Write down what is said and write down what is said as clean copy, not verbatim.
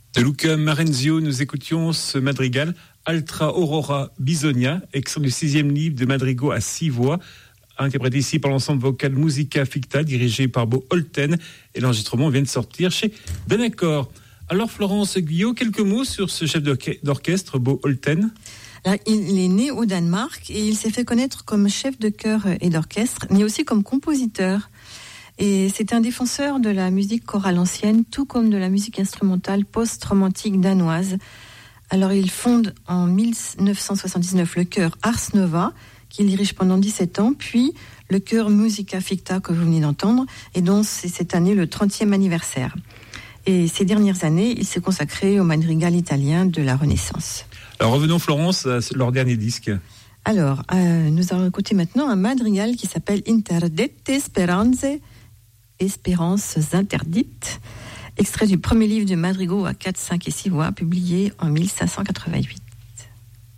De Luca Marenzio, nous écoutions ce madrigal Altra Aurora Bisogna, extrait du 6e livre de madrigaux à 6 voix, interprété ici par l'ensemble vocal Musica Ficta, dirigé par Bo Holten, et l'enregistrement vient de sortir chez Benacor. Alors Florence Guyot, quelques mots sur ce chef d'orchestre, Bo Holten. Alors, il est né au Danemark et il s'est fait connaître comme chef de chœur et d'orchestre, mais aussi comme compositeur. Et c'est un défenseur de la musique chorale ancienne, tout comme de la musique instrumentale post-romantique danoise. Alors il fonde en 1979 le chœur Ars Nova, qu'il dirige pendant 17 ans, puis le chœur Musica Ficta que vous venez d'entendre, et dont c'est cette année le 30e anniversaire. Et ces dernières années, il s'est consacré au madrigal italien de la Renaissance. Alors revenons Florence à leur dernier disque. Alors, nous allons écouter maintenant un madrigal qui s'appelle Interdette Speranze, Espérances interdites, extrait du premier livre de madrigaux à 4, 5 et 6 voix, publié en 1588.